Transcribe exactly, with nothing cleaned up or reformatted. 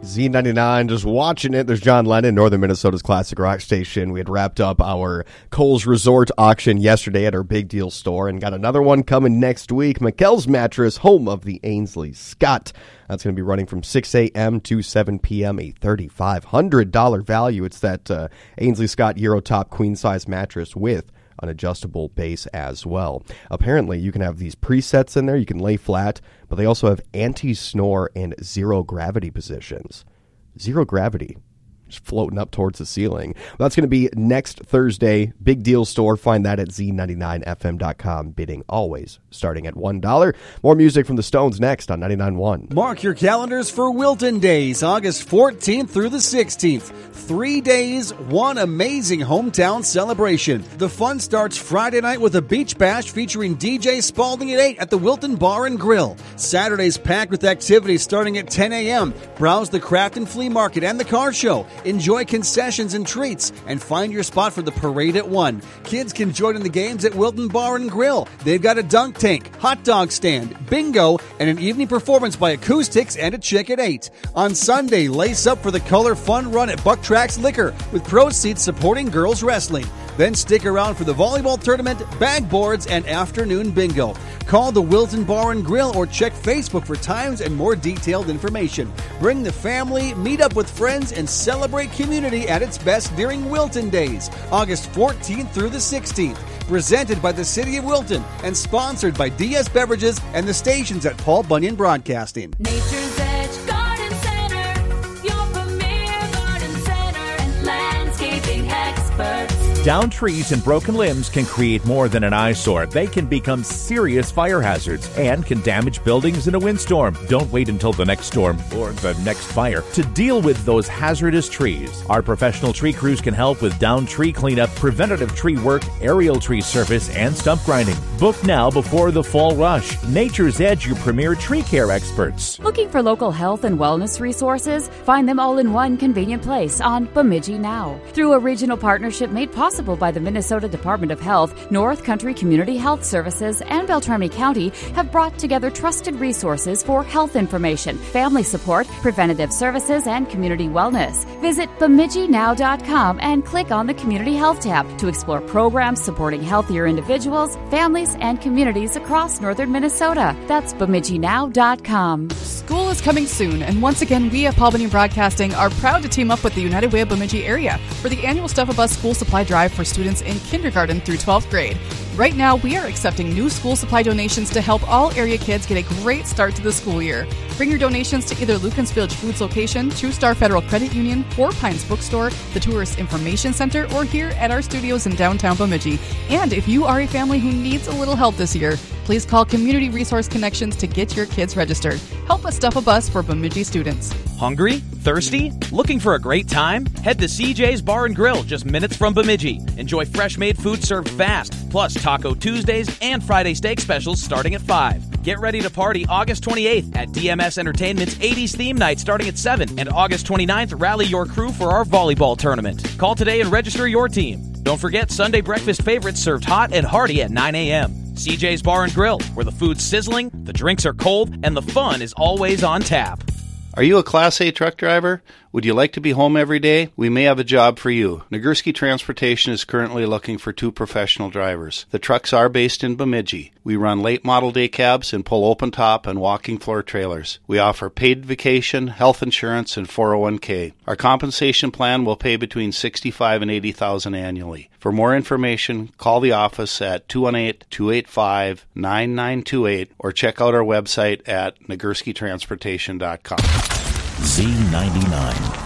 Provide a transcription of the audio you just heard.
Z ninety-nine, just watching it. There's John Lennon, Northern Minnesota's classic rock station. We had wrapped up our Kohl's Resort auction yesterday at our Big Deal store and got another one coming next week. McKell's Mattress, home of the Ainsley Scott. That's going to be running from six a.m. to seven p.m., a three thousand five hundred dollars value. It's that uh, Ainsley Scott Eurotop queen-size mattress with an adjustable base as well. Apparently, you can have these presets in there. You can lay flat, but they also have anti-snore and zero-gravity positions. Zero gravity. Just floating up towards the ceiling. Well, that's going to be next Thursday. Big Deal store. Find that at z ninety-nine f m dot com. Bidding always starting at one dollar. More music from the Stones next on ninety-nine point one. Mark your calendars for Wilton Days, August fourteenth through the sixteenth. Three days, one amazing hometown celebration. The fun starts Friday night with a beach bash featuring D J Spalding at eight at the Wilton Bar and Grill. Saturday's packed with activities starting at ten a.m. Browse the craft and flea market and the car show. Enjoy concessions and treats, and find your spot for the parade at one. Kids can join in the games at Wilton Bar and Grill. They've got a dunk tank, hot dog stand, bingo, and an evening performance by Acoustics and a chick at eight. On Sunday, lace up for the Color Fun Run at Buck Tracks Liquor, with proceeds supporting girls wrestling. Then stick around for the volleyball tournament, bag boards, and afternoon bingo. Call the Wilton Bar and Grill or check Facebook for times and more detailed information. Bring the family, meet up with friends, and celebrate community at its best during Wilton Days, August fourteenth through the sixteenth. Presented by the City of Wilton and sponsored by D S Beverages and the stations at Paul Bunyan Broadcasting. Nature's Edge Garden Center, your premier garden center and landscaping experts. Downed trees and broken limbs can create more than an eyesore. They can become serious fire hazards and can damage buildings in a windstorm. Don't wait until the next storm or the next fire to deal with those hazardous trees. Our professional tree crews can help with downed tree cleanup, preventative tree work, aerial tree service, and stump grinding. Book now before the fall rush. Nature's Edge, your premier tree care experts. Looking for local health and wellness resources? Find them all in one convenient place on Bemidji Now. Through a regional partnership made possible by the Minnesota Department of Health, North Country Community Health Services, and Beltrami County have brought together trusted resources for health information, family support, preventative services, and community wellness. Visit bemidji now dot com and click on the Community Health tab to explore programs supporting healthier individuals, families, and communities across northern Minnesota. That's bemidji now dot com. School is coming soon, and once again, we at Paul Bunyan Broadcasting are proud to team up with the United Way of Bemidji area for the annual Stuff a Bus school supply drive for students in kindergarten through twelfth grade. Right now, we are accepting new school supply donations to help all area kids get a great start to the school year. Bring your donations to either Lucan's Village Foods location, True Star Federal Credit Union, Four Pines Bookstore, the Tourist Information Center, or here at our studios in downtown Bemidji. And if you are a family who needs a little help this year, please call Community Resource Connections to get your kids registered. Help us stuff a bus for Bemidji students. Hungry? Thirsty? Looking for a great time? Head to C J's Bar and Grill, just minutes from Bemidji. Enjoy fresh-made food served fast, plus Taco Tuesdays and Friday steak specials starting at five. Get ready to party August twenty-eighth at D M S Entertainment's eighties theme night starting at seven, and August twenty-ninth, rally your crew for our volleyball tournament. Call today and register your team. Don't forget Sunday breakfast favorites served hot and hearty at nine a.m. C J's Bar and Grill, where the food's sizzling, the drinks are cold, and the fun is always on tap. Are you a Class A truck driver? Would you like to be home every day? We may have a job for you. Nagurski Transportation is currently looking for two professional drivers. The trucks are based in Bemidji. We run late model day cabs and pull open top and walking floor trailers. We offer paid vacation, health insurance, and four oh one k. Our compensation plan will pay between sixty-five thousand dollars and eighty thousand dollars annually. For more information, call the office at two one eight, two eight five, nine nine two eight or check out our website at nagurski transportation dot com. Z ninety-nine.